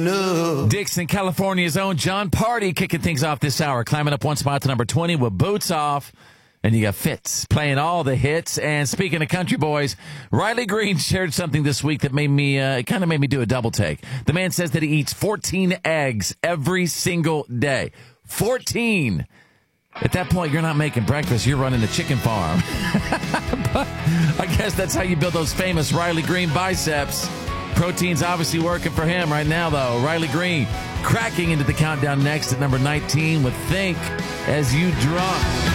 No. Dixon, California's own John Party kicking things off this hour, climbing up one spot to number 20 with Boots Off. And you got Fitz playing all the hits. And speaking of country boys, Riley Green shared something this week that made me, it kind of made me do a double take. The man says that he eats 14 eggs every single day. 14. At that point, you're not making breakfast. You're running a chicken farm. But I guess that's how you build those famous Riley Green biceps. Protein's obviously working for him right now, though. Riley Green cracking into the countdown next at number 19 with Think As You Drunk.